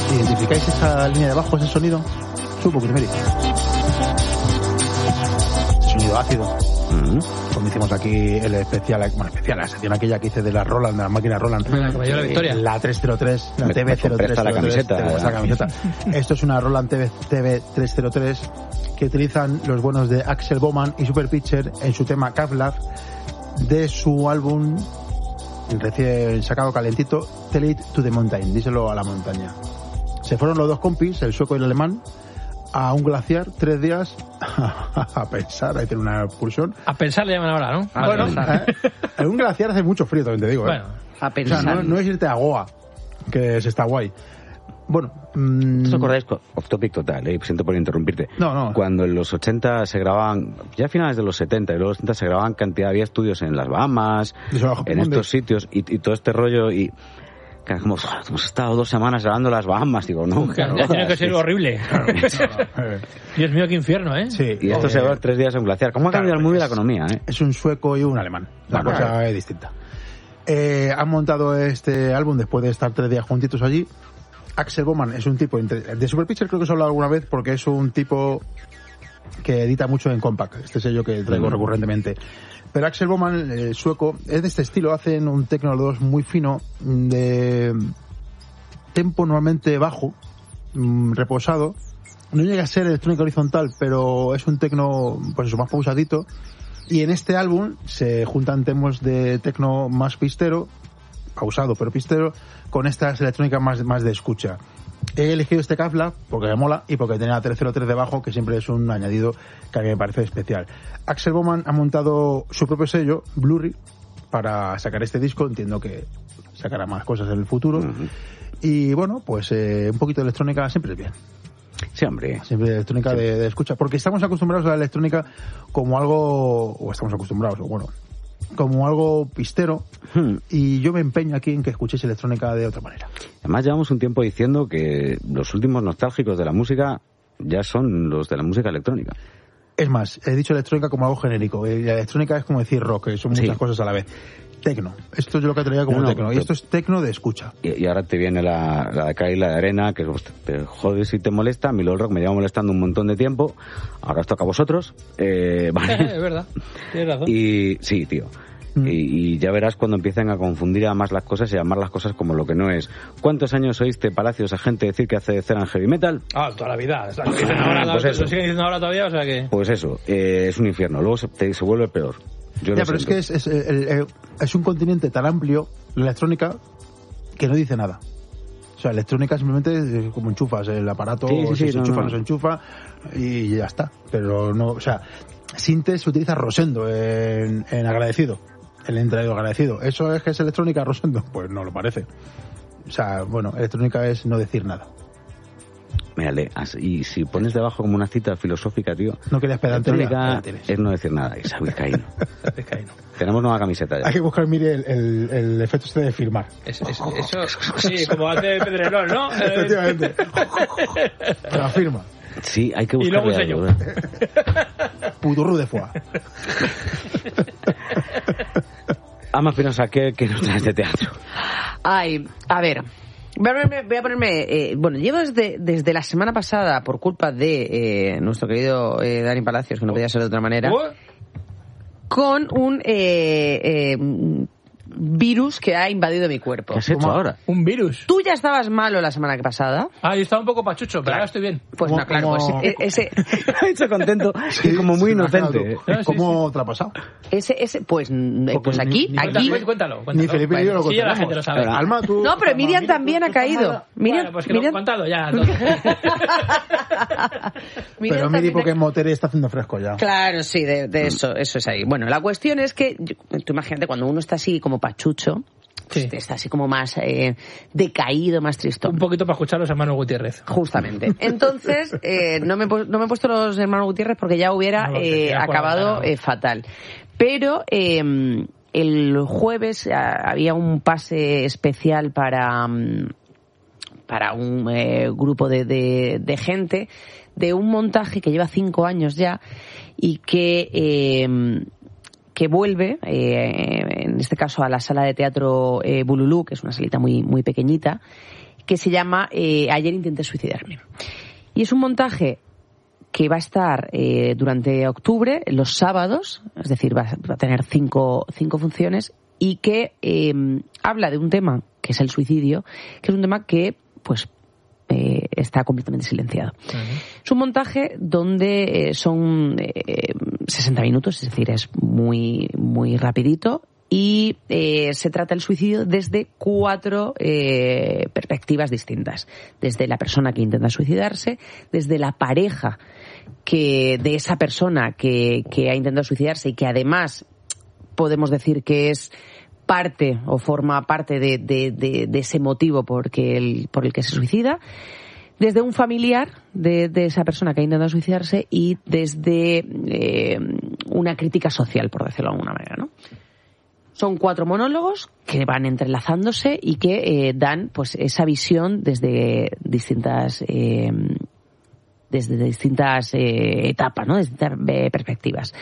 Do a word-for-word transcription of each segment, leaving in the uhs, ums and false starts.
¿Identificáis esa línea de bajo, ese sonido? Sube un poquito, Mary. Sonido ácido. Mm-hmm. Como hicimos aquí el especial, bueno, especial, la sección aquella que hice de la Roland, de la máquina Roland. La caballero de Victoria. La trescientos tres, la T V cero tres. Presta la camiseta. La camiseta. Esto es una Roland T V trescientos tres que utilizan los buenos de Axel Bowman y Super Pitcher en su tema Kevlar de su álbum recién sacado calentito, Tell It to the Mountain, díselo a la montaña. Se fueron los dos compis, el sueco y el alemán, a un glaciar, tres días, a pensar, a hacer una excursión. A pensar le llaman ahora, ¿no? A bueno, eh, en un glaciar hace mucho frío, también te digo. Bueno, eh. a pensar. O sea, no, no es irte a Goa, que se está guay. Bueno, mmm... ¿os acordáis? Off topic total, eh, siento por interrumpirte. No, no. Cuando en los ochenta se grababan, ya a finales de los setenta y luego los setenta se grababan cantidad, había estudios en las Bahamas, en estos sitios y, y todo este rollo y... Como, hemos estado dos semanas grabando las Bahamas, digo, no. Claro, ya tiene que ser horrible. Claro. Dios mío, qué infierno, ¿eh? Sí. Y esto eh, se va tres días en un glaciar. ¿Cómo ha cambiado claro, el mundo y es, la economía, eh? Es un sueco y un alemán. La claro. cosa es distinta. Eh, han montado este álbum después de estar tres días juntitos allí. Axel Bowman es un tipo... De Super Pitcher creo que os he hablado alguna vez porque es un tipo que edita mucho en Compact. Este sello que traigo mm. recurrentemente. Pero Axel Bowman, el sueco, es de este estilo. Hacen un techno los dos muy fino, de tempo normalmente bajo, mmm, reposado. No llega a ser electrónica horizontal, pero es un techno, pues eso, más pausadito. Y en este álbum se juntan temas de techno más pistero, pausado pero pistero, con estas electrónicas más, más de escucha. He elegido este Kevlar porque me mola y porque tenía la trescientos tres debajo, que siempre es un añadido que a mí me parece especial. Axel Bowman ha montado su propio sello, Blurry, para sacar este disco. Entiendo que sacará más cosas en el futuro. Uh-huh. Y bueno, pues eh, un poquito de electrónica siempre es bien. Sí, hombre. Siempre electrónica sí. de, de escucha. Porque estamos acostumbrados a la electrónica como algo, o estamos acostumbrados, o bueno, como algo pistero, hmm. y yo me empeño aquí en que escuchéis electrónica de otra manera. Además llevamos un tiempo diciendo que los últimos nostálgicos de la música ya son los de la música electrónica. Es más, he dicho electrónica como algo genérico, y la electrónica es como decir rock, que son muchas sí. cosas a la vez. Tecno, esto es lo que traía como no, no, tecno, y esto es tecno de escucha. Y, y ahora te viene la, la de acá y la de arena, que te jodes si te molesta. A mí el rock me lleva molestando un montón de tiempo, ahora os toca a vosotros. Eh, vale. Es verdad, tienes razón. Y sí, tío. Mm. Y, y ya verás cuando empiecen a confundir además las cosas y llamar las cosas como lo que no es. ¿Cuántos años oíste Palacios a gente decir que hace eran heavy metal? Ah, toda la vida. O sea, lo dicen ahora, pues eso. Lo siguen diciendo ahora todavía, o sea que... Pues eso, eh, es un infierno. Luego se, te, se vuelve peor. Yo ya, pero siento. es que es, es, es, es un continente tan amplio, la electrónica, que no dice nada. O sea, electrónica simplemente es como enchufas el aparato, sí, sí, si sí, se no, enchufa, no. no se enchufa, y ya está. Pero no, o sea, Sintes se utiliza Rosendo en, en agradecido, el entraído agradecido. ¿Eso es que es electrónica Rosendo? Pues no lo parece. O sea, bueno, electrónica es no decir nada. Mírale, y si pones debajo como una cita filosófica, tío... No querías pedantería. Es no decir nada, es vizcaíno. Tenemos nueva camiseta ya. Hay que buscar, mire, el, el, el efecto este de firmar. Es, es, eso, sí, como hace Pedrerol, ¿no? Efectivamente. La firma. Sí, hay que buscar. Y luego un sello. Puturru de foie. Ama Pinoza, ¿qué, qué nos traes de teatro? Ay, a ver... Voy a ponerme, voy a ponerme eh, bueno, llevo desde, desde la semana pasada, por culpa de eh, nuestro querido eh, Dani Palacios, que no podía ser de otra manera, con un eh, eh, virus que ha invadido mi cuerpo. ¿Qué has hecho ahora? ¿Un virus? Tú ya estabas malo la semana pasada. Ah, yo estaba un poco pachucho, pero claro. Ahora estoy bien. Pues no, claro, como... pues ese... ha hecho contento sí, y como muy inocente. No, ¿cómo sí, te ha pasado? Ese, ese, pues, pues aquí, ni, ni aquí... Cuéntalo, cuéntalo. Ni Felipe ni yo lo contamos. Sí, ya la gente lo sabe. Alma, tú... No, pero Miriam también ha caído. Miriam, bueno, pues que Miriam... lo he contado ya. Pero Miri, porque en Motere está haciendo fresco ya. Claro, sí, de, de eso, eso es ahí. Bueno, la cuestión es que, tú imagínate, cuando uno está así como pachucho, sí. Está así como más eh, decaído, más tristón. Un poquito para escuchar a los hermanos Gutiérrez. Justamente. Entonces, eh, no, me, no me he puesto los hermanos Gutiérrez porque ya hubiera no, eh, acabado eh, fatal. Pero eh, el jueves eh, había un pase especial para, para un eh, grupo de, de, de gente de un montaje que lleva cinco años ya y que... Eh, que vuelve, eh, en este caso a la sala de teatro eh, Bululú, que es una salita muy muy pequeñita, que se llama eh, Ayer intenté suicidarme. Y es un montaje que va a estar eh, durante octubre, los sábados, es decir, va, va a tener cinco, cinco funciones, y que eh, habla de un tema que es el suicidio, que es un tema que pues eh, está completamente silenciado. Uh-huh. Es un montaje donde eh, son eh, sesenta minutos, es decir, es muy, muy rapidito, y eh, se trata el suicidio desde cuatro eh, perspectivas distintas. Desde la persona que intenta suicidarse, desde la pareja que de esa persona que, que ha intentado suicidarse y que además podemos decir que es parte o forma parte de, de, de, de ese motivo por, que el, por el que se suicida, desde un familiar de, de esa persona que ha intentado suicidarse y desde eh, una crítica social, por decirlo de alguna manera, ¿no? Son cuatro monólogos que van entrelazándose y que eh, dan pues esa visión desde distintas eh, desde distintas eh, etapas, ¿no? Desde distintas eh, perspectivas.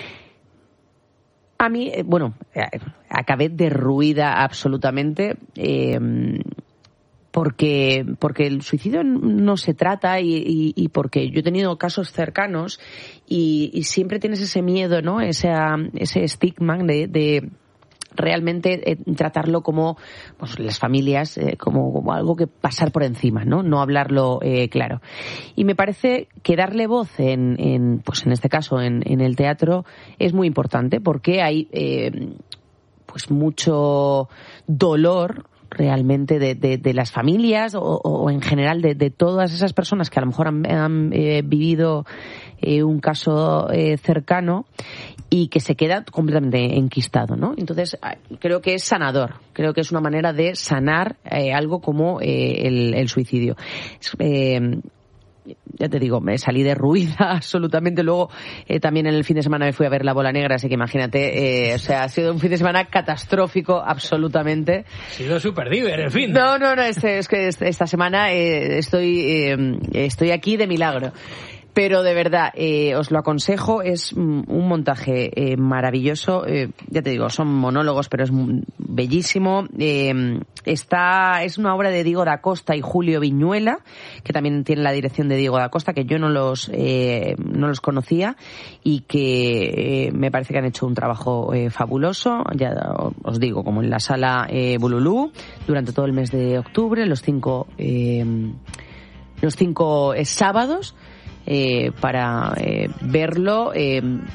A mí, eh, bueno, eh, acabé derruida absolutamente eh, porque porque el suicidio no se trata y, y, y porque yo he tenido casos cercanos y, y siempre tienes ese miedo, ¿no? Ese, ese estigma de, de realmente eh, tratarlo como pues las familias eh, como, como algo que pasar por encima, no no hablarlo eh, claro. Y me parece que darle voz en, en pues en este caso en, en el teatro es muy importante porque hay eh, pues mucho dolor realmente de, de, de las familias o, o en general de, de todas esas personas que a lo mejor han, han eh, vivido eh, un caso eh, cercano y que se queda completamente enquistado, ¿no? Entonces, creo que es sanador. Creo que es una manera de sanar eh, algo como eh, el, el suicidio. Eh, ya te digo, me salí derruida absolutamente. Luego, eh, también en el fin de semana me fui a ver La Bola Negra, así que imagínate, eh, o sea, ha sido un fin de semana catastrófico absolutamente. Ha sido súper diver, en fin. No, no, no, es, es que esta semana eh, estoy, eh, estoy aquí de milagro. Pero de verdad, eh, os lo aconsejo, es un montaje eh, maravilloso, eh, ya te digo, son monólogos, pero es bellísimo. Eh, está, es una obra de Diego da Costa y Julio Viñuela, que también tiene la dirección de Diego da Costa, que yo no los, eh, no los conocía y que eh, me parece que han hecho un trabajo eh, fabuloso. Ya os digo, como en la sala eh, Bululú, durante todo el mes de octubre, los cinco, eh, los cinco eh, sábados. Eh, para eh, verlo, eh,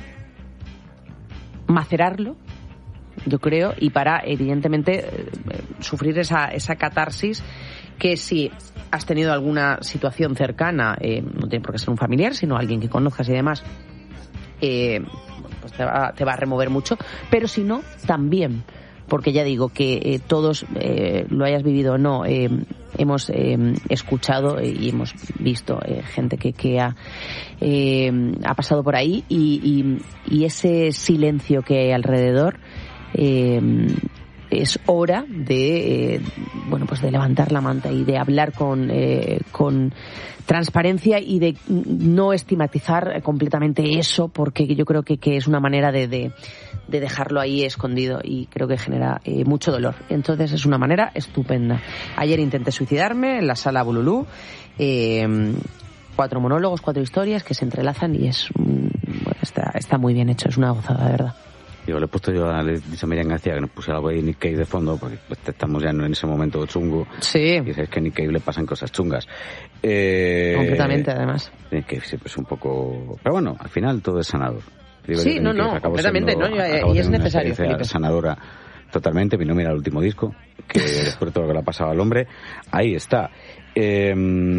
macerarlo, yo creo, y para, evidentemente, eh, sufrir esa, esa catarsis que si has tenido alguna situación cercana, eh, no tiene por qué ser un familiar, sino alguien que conozcas y demás, eh, pues te va, te va a remover mucho, pero si no, también. Porque ya digo que eh, todos, eh, lo hayas vivido o no, eh, hemos eh, escuchado y hemos visto eh, gente que, que ha, eh, ha pasado por ahí y, y, y ese silencio que hay alrededor eh, es hora de eh, bueno pues de levantar la manta y de hablar con eh, con transparencia y de no estigmatizar completamente eso, porque yo creo que, que es una manera de, de, de dejarlo ahí escondido y creo que genera eh, mucho dolor. Entonces es una manera estupenda. Ayer intenté suicidarme en la sala Bululú, eh, cuatro monólogos, cuatro historias que se entrelazan y es bueno, está, está muy bien hecho, es una gozada, de verdad. Yo le he puesto yo, le he dicho a Miriam García que nos pusiera algo ahí Nick Cave de fondo, porque estamos ya en ese momento chungo. Sí. Y sabes que a Nick Cave le pasan cosas chungas. Eh, Completamente, además. Nick Cave siempre es un poco... Pero bueno, al final todo es sanador. Digo, sí, no, no, completamente, siendo, no, y es necesario, Felipe. Sanadora totalmente, vino mira el último disco, que después de todo lo que le ha pasado al hombre, ahí está. Eh...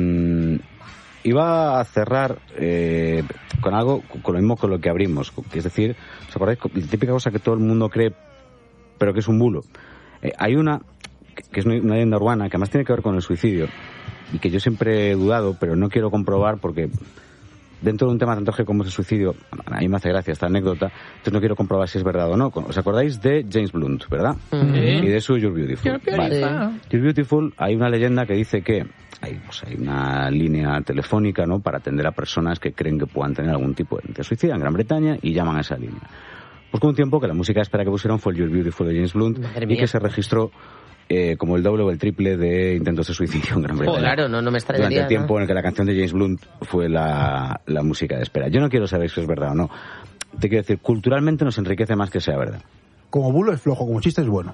Iba a cerrar eh, con algo, con lo mismo con lo que abrimos, que es decir, ¿os acordáis? La típica cosa que todo el mundo cree, pero que es un bulo. Eh, hay una, que es una leyenda urbana, que además tiene que ver con el suicidio, y que yo siempre he dudado, pero no quiero comprobar porque dentro de un tema tan tóxico como es el suicidio, a mí me hace gracia esta anécdota, entonces no quiero comprobar si es verdad o no. ¿Os acordáis de James Blunt, verdad? Mm-hmm. Y de su You're Beautiful. You're Beautiful. Vale. You're Beautiful, hay una leyenda que dice que hay, pues, hay una línea telefónica, ¿no?, para atender a personas que creen que puedan tener algún tipo de suicidio en Gran Bretaña y llaman a esa línea. Pues con un tiempo que la música espera que pusieron fue el You're Beautiful de James Blunt y que se registró eh, como el doble o el triple de intentos de suicidio en Gran Bretaña. Oh, claro, no, no me extrañaría. Durante el tiempo ¿no? en el que la canción de James Blunt fue la, la música de espera. Yo no quiero saber si es verdad o no. Te quiero decir, culturalmente nos enriquece más que sea verdad. Como bulo es flojo, como chiste es bueno.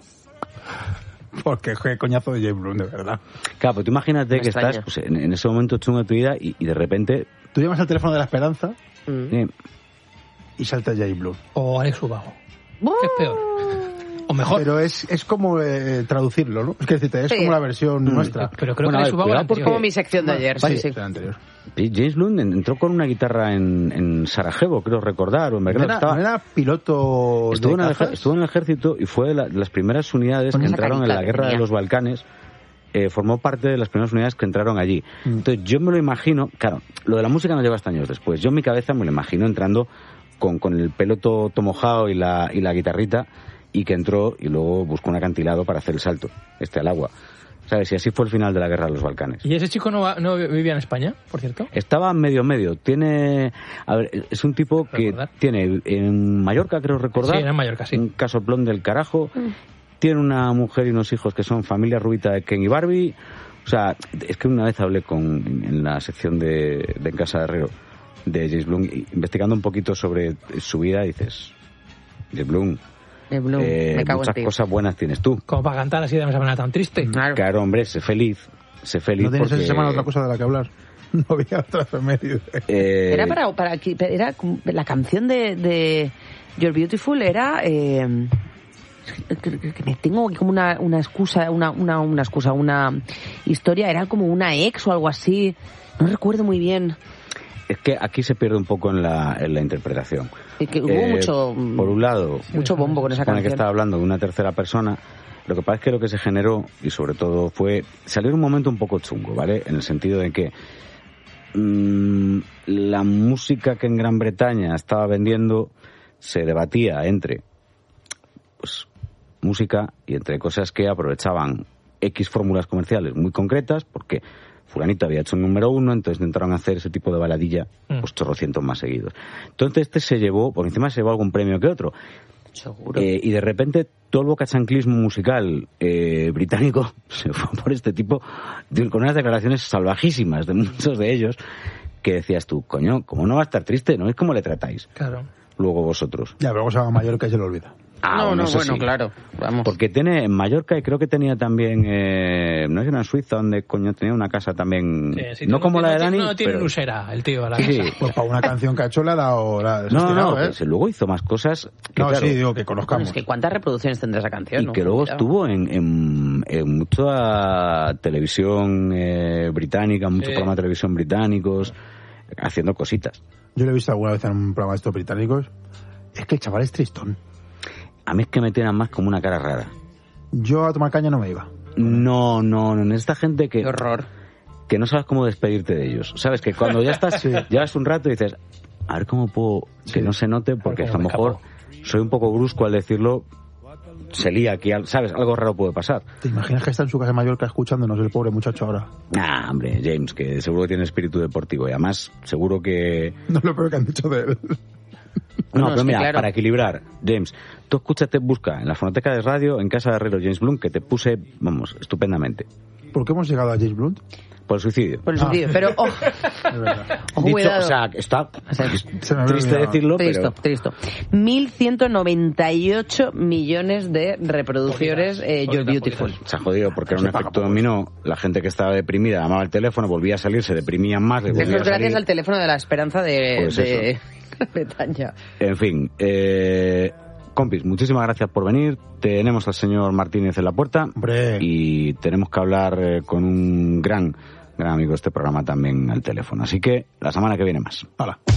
Porque qué coñazo de James Blunt, de verdad. Claro, pues tú imagínate me que extraña. estás pues, en, en ese momento chungo de tu vida y, y de repente... Tú llamas al teléfono de la esperanza Mm. eh, y salta James Blunt. O Alex Ubago. ¿Qué es peor? O mejor. Pero es, es como eh, traducirlo, ¿no? Es que decirte, es Sí. como la versión Mm. nuestra. Pero creo Bueno, que a Alex ver, Ubago cuidado era porque- anterior. Como mi sección de ayer, sí, Vale, sí. la anterior. James Blunt entró con una guitarra en, en Sarajevo, creo recordar, o en ¿No Belgrado. era, Estaba- no era piloto Estuvo de en, el, cazas? ejer- estuvo en el ejército y fue de la- de las primeras unidades Con que esa entraron en carita la que guerra de tenía. los Balcanes. Eh, formó parte de las primeras unidades que entraron allí. Mm. Entonces yo me lo imagino, claro, lo de la música nos lleva hasta años después. Yo en mi cabeza me lo imagino entrando con, con el pelo todo, todo mojado y la, y la guitarrita, y que entró y luego buscó un acantilado para hacer el salto, este al agua. ¿Sabes? Y así fue el final de la guerra de los Balcanes. ¿Y ese chico no, va- no vivía en España, por cierto? Estaba medio medio. Tiene, a ver, es un tipo que Recordar. tiene en Mallorca, creo recordar, Sí, era en Mallorca, sí. un casoplón del carajo. Tiene una mujer y unos hijos que son familia rubita de Ken y Barbie. O sea, es que una vez hablé con en la sección de, de En Casa de Herrero de James Blunt, y investigando un poquito sobre su vida, dices, James Blunt, De Blue, eh, me cago en muchas ti. cosas buenas tienes tú. Como para cantar así de una manera tan triste. Claro. Claro, hombre, sé feliz, sé feliz ¿No tienes porque... esa semana otra cosa de la que hablar? No había otra efeméride. eh, Era para, para que era como- la canción de, de You're Beautiful era eh, que, que- que me tengo como una, una excusa, una, una, una excusa, una historia, era como una ex o algo así. No recuerdo muy bien. Es que aquí se pierde un poco en la, en la interpretación. Y que hubo Eh, mucho Por un lado, mucho bombo con esa supone que canción. estaba hablando de una tercera persona. Lo que pasa es que lo que se generó, y sobre todo fue, salió en un momento un poco chungo, ¿vale? En el sentido de que mmm, la música que en Gran Bretaña estaba vendiendo se debatía entre pues música y entre cosas que aprovechaban X fórmulas comerciales muy concretas, porque fulanito había hecho un número uno, entonces intentaron hacer ese tipo de baladilla pues chorrocientos más seguidos. Entonces este se llevó, por encima se llevó algún premio que otro. Seguro. Eh, y de repente todo el bocachanclismo musical eh, británico se fue por este tipo, de- con unas declaraciones salvajísimas de muchos de ellos, que decías tú, coño, ¿cómo no va a estar triste? ¿No es cómo le tratáis Claro. luego vosotros? Ya, pero luego se va a Mallorca y se lo olvida. Ah, no, no, eso bueno, sí. claro. Vamos. Porque tiene en Mallorca, y creo que tenía también, eh, no sé si era en Suiza, donde coño tenía una casa también, Sí, sí, no como tiene- la de tiene- Dani, No tiene pero... usera el tío a la Sí, sí. casa. Pues para una canción que ha hecho le ha dado... la- No, no, estirado, no, ¿eh? pues luego hizo más cosas que, No, claro, sí, digo que Bueno, conozcamos. es que cuántas reproducciones tendrá esa canción, y ¿no? que luego Cuidado. estuvo en, en, en mucha televisión eh, británica, muchos Sí. programas de televisión británicos, haciendo cositas. Yo lo he visto alguna vez en un programa de estos británicos. Es que el chaval es tristón. A mí es que me tienen más como una cara rara. Yo a tomar caña no me iba. No, no, no, esta gente que, Qué horror. que no sabes cómo despedirte de ellos. Sabes que cuando ya estás, Sí. llevas un rato y dices, a ver cómo puedo que Sí. no se note, porque a cómo lo me mejor soy un poco brusco al decirlo, se lía aquí, al- ¿sabes? Algo raro puede pasar. ¿Te imaginas que está en su casa en Mallorca escuchándonos el pobre muchacho ahora? Ah, hombre, James, que seguro que tiene espíritu deportivo y además seguro que... No es lo peor que han dicho de él. No, No, pero es que mira, claro. para equilibrar, James, tú escúchate, busca en la fonoteca de radio, en Casa de Herrero, James Blunt, que te puse, vamos, estupendamente. ¿Por qué hemos llegado a James Blunt? Por el suicidio. Por el Ah. suicidio. Pero, oh, Es verdad. ojo, Dicho, cuidado. o sea, está Se me había triste olvidado. decirlo, Tristo, pero... tristo. mil ciento noventa y ocho millones de reproducciones eh, You're Poquitas, Beautiful. poquitas. Se ha jodido porque era un Se paga efecto por dominó. La gente que estaba deprimida llamaba al teléfono, volvía a salir, se deprimían más. le Eso volvía es a gracias salir. al teléfono de la esperanza de, Pues de Bretaña. En fin, eh, compis, muchísimas gracias por venir. Tenemos al señor Martínez en la puerta. Hombre. Y tenemos que hablar eh, con un gran, gran amigo de este programa también al teléfono. Así que la semana que viene más. Hala.